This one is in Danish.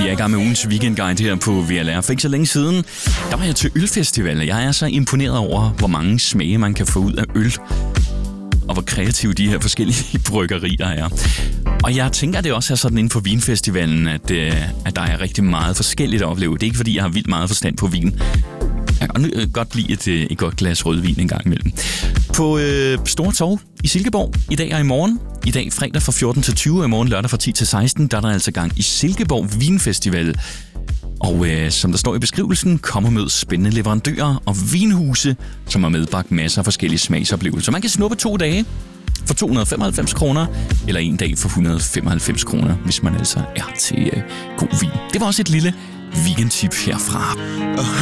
Vi er i gang med ugens weekendguide her på VLR. For ikke så længe siden, der var jeg til ølfestival. Jeg er så imponeret over, hvor mange smage man kan få ud af øl. Og hvor kreative de her forskellige bryggerier er. Og jeg tænker, at det også er sådan inden for vinfestivalen, at der er rigtig meget forskelligt at opleve. Det er ikke, fordi jeg har vildt meget forstand på vin. Jeg kan godt lide et godt glas rødvin en gang imellem. På Store Torv i Silkeborg i dag og i morgen. I dag fredag fra 14 til 20 og i morgen lørdag fra 10 til 16. Der er der altså gang i Silkeborg Vinfestival. Og som der står i beskrivelsen, kommer med spændende leverandører og vinhuse, som har medbragt masser af forskellige smagsoplevelser. Man kan snuppe 2 dage for 295 kroner, eller 1 dag for 195 kroner, hvis man altså er til god vin. Det var også et lille weekendtip herfra.